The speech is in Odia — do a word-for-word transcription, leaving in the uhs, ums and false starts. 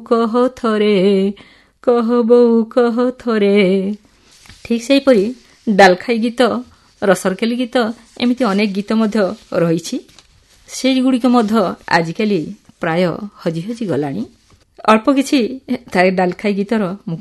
କହ ଥରେ କହ ବୋଉ କହ ଥରେ। ଠିକ୍ ସେହିପରି ଡାଲଖାଇ ଗୀତ, ରସରକେଲି ଗୀତ, ଏମିତି ଅନେକ ଗୀତ ମଧ୍ୟ ରହିଛି। ସେଇଗୁଡ଼ିକ ମଧ୍ୟ ଆଜିକାଲି ପ୍ରାୟ ହଜି ହଜି ଗଲାଣି। ଅଳ୍ପ କିଛି ଡାଲଖାଇ ଗୀତର